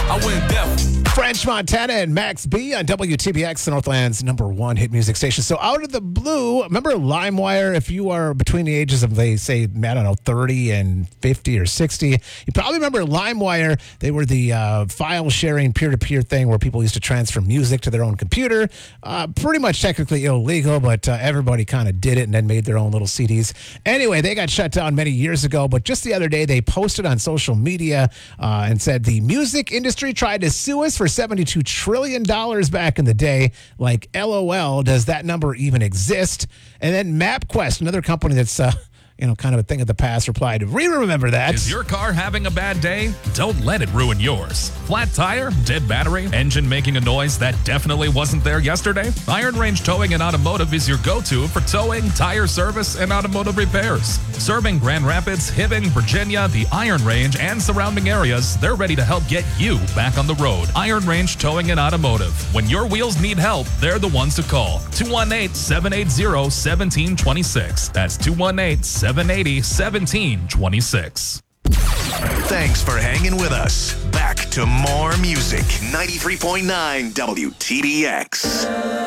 I went deaf. French Montana and Max B on WTBX, the Northland's #1 hit music station. So out of the blue, remember LimeWire? If you are between the ages of, they say, I don't know, 30 and 50 or 60, you probably remember LimeWire. They were the file sharing peer-to-peer thing where people used to transfer music to their own computer. Pretty much technically illegal, but everybody kind of did it and then made their own little CDs. Anyway, they got shut down many years ago, but just the other day they posted on social media and said the music industry tried to sue us for $72 trillion back in the day. Like, LOL, does that number even exist? And then MapQuest, another company that's kind of a thing of the past, replied, we remember that. Is your car having a bad day? Don't let it ruin yours. Flat tire, dead battery, engine making a noise that definitely wasn't there yesterday? Iron Range Towing and Automotive is your go-to for towing, tire service, and automotive repairs. Serving Grand Rapids, Hibbing, Virginia, the Iron Range, and surrounding areas, they're ready to help get you back on the road. Iron Range Towing and Automotive. When your wheels need help, they're the ones to call. 218-780-1726. That's 218-780-1726. Thanks for hanging with us. Back to more music. 93.9 WTBX.